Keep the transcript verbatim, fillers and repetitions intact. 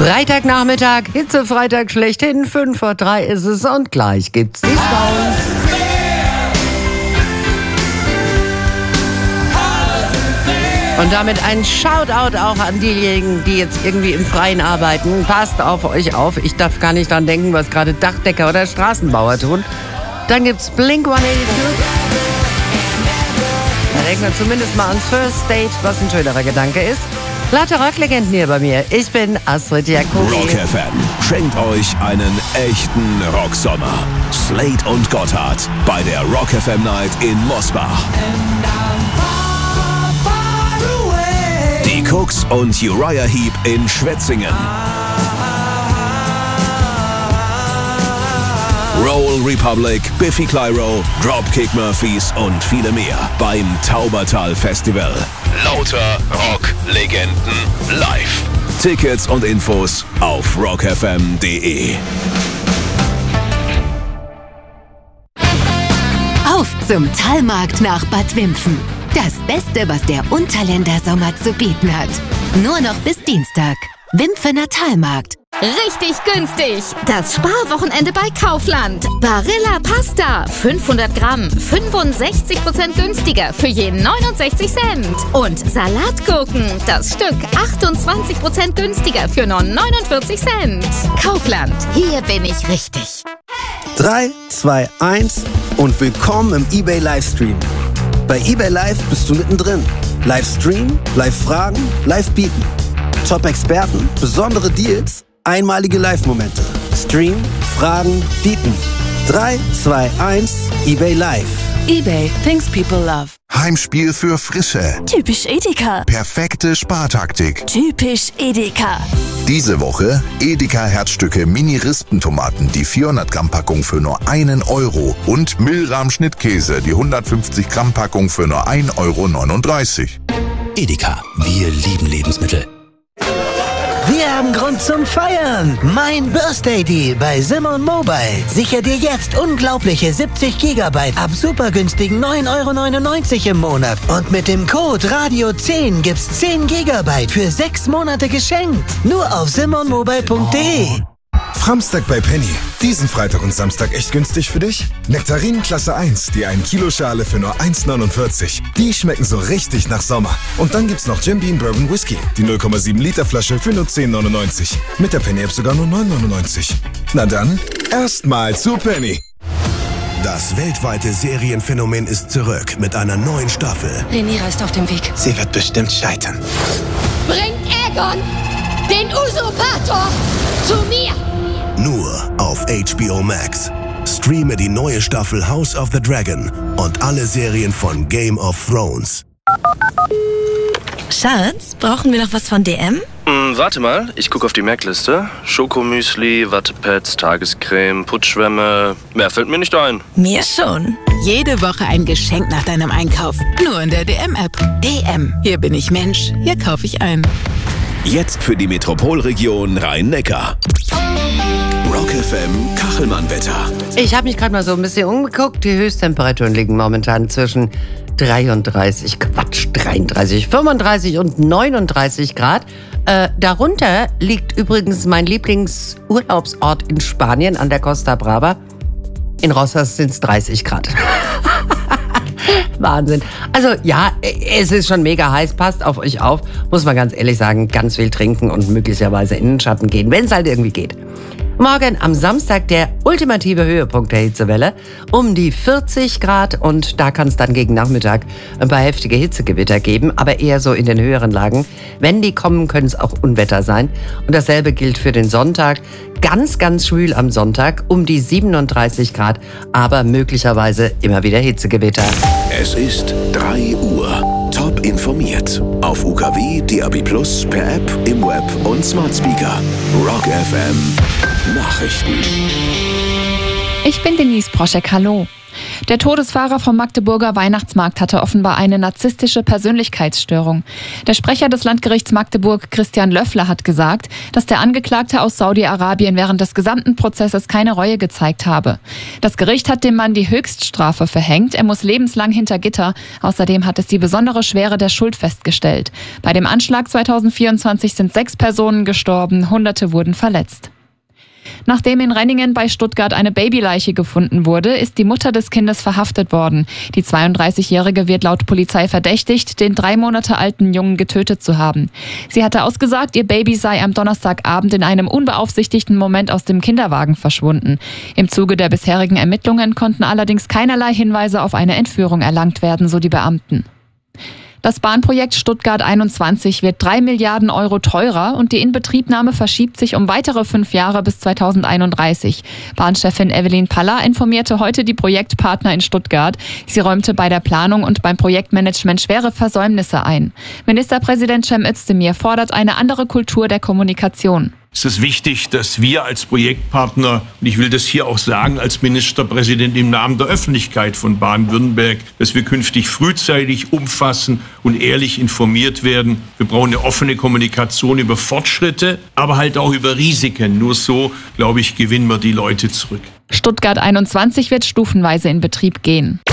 Freitagnachmittag, Hitzefreitag schlechthin, fünf vor drei ist es und gleich gibt's die Sounds. Und damit ein Shoutout auch an diejenigen, die jetzt irgendwie im Freien arbeiten. Passt auf euch auf, ich darf gar nicht dran denken, was gerade Dachdecker oder Straßenbauer tun. Dann gibt's Blink hundertachtzig. Da denkt man zumindest mal ans First Date, was ein schönerer Gedanke ist. Lauter Rocklegenden hier bei mir. Ich bin Astrid Jacobi. Rock F M schenkt euch einen echten Rocksommer. Slade und Gotthard bei der Rock F M Night in Mosbach. Die Cooks und Uriah Heep in Schwetzingen. Roll Republic, Biffy Clyro, Dropkick Murphys und viele mehr beim Taubertal Festival. Lauter Rock-Legenden live. Tickets und Infos auf rock f m punkt d e. Auf zum Talmarkt nach Bad Wimpfen. Das Beste, was der Unterländer Sommer zu bieten hat. Nur noch bis Dienstag. Wimpfener Talmarkt. Richtig günstig. Das Sparwochenende bei Kaufland. Barilla Pasta. fünfhundert Gramm. fünfundsechzig Prozent günstiger für je neunundsechzig Cent. Und Salatgurken. Das Stück achtundzwanzig Prozent günstiger für nur neunundvierzig Cent. Kaufland. Hier bin ich richtig. drei, zwei, eins und willkommen im eBay Livestream. Bei eBay Live bist du mittendrin. Livestream, Live-Fragen, Live-Bieten. Top-Experten, besondere Deals, einmalige Live-Momente. Stream, Fragen, Bieten. drei, zwei, eins, eBay Live. eBay, things people love. Heimspiel für Frische. Typisch Edeka. Perfekte Spartaktik. Typisch Edeka. Diese Woche Edeka Herzstücke Mini-Rispentomaten, die vierhundert Gramm Packung für nur einen Euro. Und Milram Schnittkäse, die hundertfünfzig Gramm Packung für nur ein Euro neununddreißig. Edeka, wir lieben Lebensmittel. Wir haben Grund zum Feiern. Mein Birthday Deal bei Simon Mobile. Sicher dir jetzt unglaubliche siebzig Gigabyte ab super günstigen neun Euro neunundneunzig im Monat. Und mit dem Code Radio zehn gibt's zehn Gigabyte für sechs Monate geschenkt. Nur auf simon mobile punkt d e. Framstag bei Penny. Diesen Freitag und Samstag echt günstig für dich? Nektarinen Klasse eins, die ein Kilo Schale für nur eins neunundvierzig. Die schmecken so richtig nach Sommer. Und dann gibt's noch Jim Beam Bourbon Whisky, die null Komma sieben Liter Flasche für nur zehn neunundneunzig. Mit der Penny App sogar nur neun neunundneunzig. Na dann, erstmal zu Penny. Das weltweite Serienphänomen ist zurück mit einer neuen Staffel. Renira ist auf dem Weg. Sie wird bestimmt scheitern. Bringt Aegon, den Usurpator, zu mir! Nur auf H B O Max. Streame die neue Staffel House of the Dragon und alle Serien von Game of Thrones. Schatz, brauchen wir noch was von D M? Hm, warte mal, ich gucke auf die Merkliste. Schokomüsli, Wattepads, Tagescreme, Putzschwämme. Mehr fällt mir nicht ein. Mir schon. Jede Woche ein Geschenk nach deinem Einkauf. Nur in der D M-App. D M. Hier bin ich Mensch. Hier kaufe ich ein. Jetzt für die Metropolregion Rhein-Neckar. Rock F M Kachelmann-Wetter. Ich habe mich gerade mal so ein bisschen umgeguckt. Die Höchsttemperaturen liegen momentan zwischen dreiunddreißig, Quatsch, dreiunddreißig, fünfunddreißig und neununddreißig Grad. Äh, darunter liegt übrigens mein Lieblingsurlaubsort in Spanien an der Costa Brava. In Rosas sind es dreißig Grad. Wahnsinn. Also ja, es ist schon mega heiß, passt auf euch auf. Muss man ganz ehrlich sagen, ganz viel trinken und möglicherweise in den Schatten gehen, wenn es halt irgendwie geht. Morgen am Samstag der ultimative Höhepunkt der Hitzewelle, um die vierzig Grad und da kann es dann gegen Nachmittag ein paar heftige Hitzegewitter geben, aber eher so in den höheren Lagen. Wenn die kommen, können es auch Unwetter sein. Und dasselbe gilt für den Sonntag. Ganz, ganz schwül am Sonntag, um die siebenunddreißig Grad, aber möglicherweise immer wieder Hitzegewitter. Es ist drei Uhr. Top informiert. Auf U K W, D A B Plus, per App, im Web und Smart Speaker. Rock F M Nachrichten. Ich bin Denise Proschek, hallo. Der Todesfahrer vom Magdeburger Weihnachtsmarkt hatte offenbar eine narzisstische Persönlichkeitsstörung. Der Sprecher des Landgerichts Magdeburg, Christian Löffler, hat gesagt, dass der Angeklagte aus Saudi-Arabien während des gesamten Prozesses keine Reue gezeigt habe. Das Gericht hat dem Mann die Höchststrafe verhängt. Er muss lebenslang hinter Gitter. Außerdem hat es die besondere Schwere der Schuld festgestellt. Bei dem Anschlag zweitausendvierundzwanzig sind sechs Personen gestorben, Hunderte wurden verletzt. Nachdem in Renningen bei Stuttgart eine Babyleiche gefunden wurde, ist die Mutter des Kindes verhaftet worden. Die zweiunddreißigjährige wird laut Polizei verdächtigt, den drei Monate alten Jungen getötet zu haben. Sie hatte ausgesagt, ihr Baby sei am Donnerstagabend in einem unbeaufsichtigten Moment aus dem Kinderwagen verschwunden. Im Zuge der bisherigen Ermittlungen konnten allerdings keinerlei Hinweise auf eine Entführung erlangt werden, so die Beamten. Das Bahnprojekt Stuttgart einundzwanzig wird drei Milliarden Euro teurer und die Inbetriebnahme verschiebt sich um weitere fünf Jahre bis zweitausendeinunddreißig. Bahnchefin Evelyn Paller informierte heute die Projektpartner in Stuttgart. Sie räumte bei der Planung und beim Projektmanagement schwere Versäumnisse ein. Ministerpräsident Cem Özdemir fordert eine andere Kultur der Kommunikation. Es ist wichtig, dass wir als Projektpartner, und ich will das hier auch sagen als Ministerpräsident im Namen der Öffentlichkeit von Baden-Württemberg, dass wir künftig frühzeitig, umfassend und ehrlich informiert werden. Wir brauchen eine offene Kommunikation über Fortschritte, aber halt auch über Risiken. Nur so, glaube ich, gewinnen wir die Leute zurück. Stuttgart einundzwanzig wird stufenweise in Betrieb gehen.